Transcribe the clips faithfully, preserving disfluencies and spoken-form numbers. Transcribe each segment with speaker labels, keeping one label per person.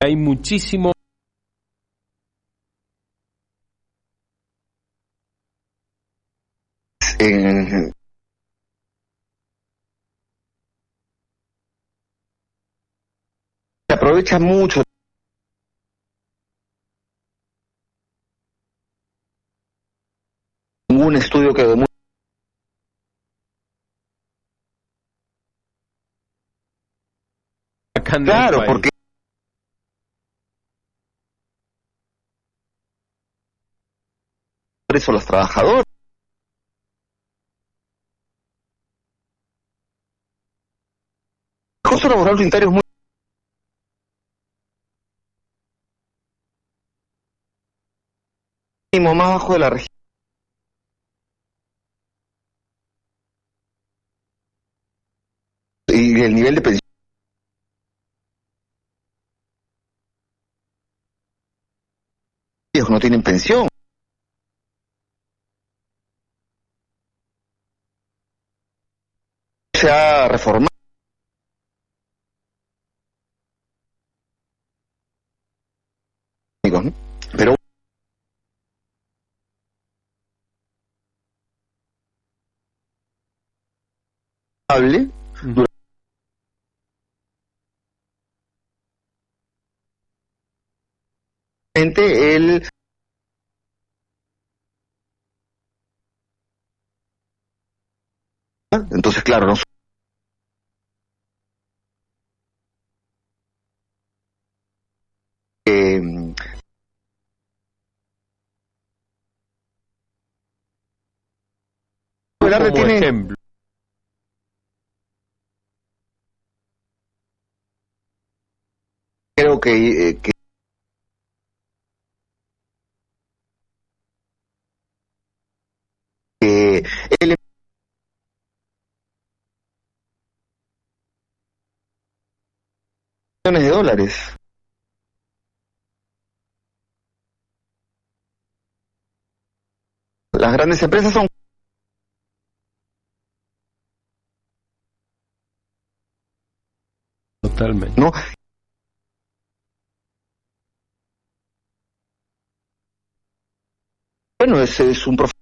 Speaker 1: hay muchísimo.
Speaker 2: Eh, se aprovecha mucho un estudio que demuestra
Speaker 1: Acá en el
Speaker 2: claro
Speaker 1: país.
Speaker 2: porque por eso los trabajadores el costo laboral unitario es muy mínimo, más bajo de la región y el nivel de pensión ellos no tienen pensión. Se ha reformado, ¿no? Pero hable
Speaker 1: Mm.
Speaker 2: durante el entonces claro no eh, Velarde
Speaker 1: Como
Speaker 2: tiene
Speaker 1: ejemplo.
Speaker 2: creo que, eh, que que el millones de dólares. Las grandes empresas son
Speaker 1: Totalmente.
Speaker 2: no bueno es, es un prof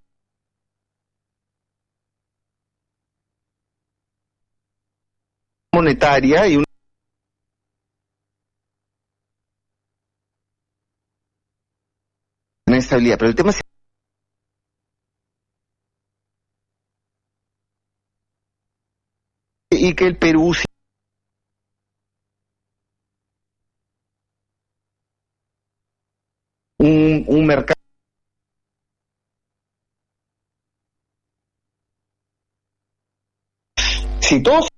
Speaker 2: monetaria y una inestabilidad, pero el tema es y que el Perú sí, un, un mercado si todos